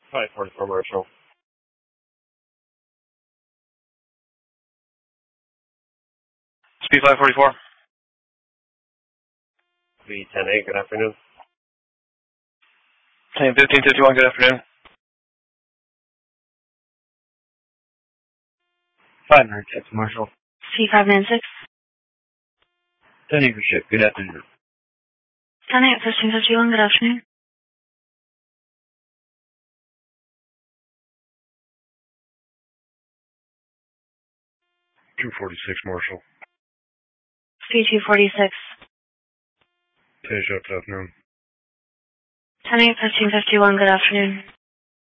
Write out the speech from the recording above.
544 Marshall. Speed 544. V10A, good afternoon. 1551, good afternoon. 596 Marshall. C596. 10 Acre Ship, good afternoon. 10-8, 1551, good afternoon. 246 Marshall. C246. Tasia, good afternoon. 10-8, 1551, good afternoon.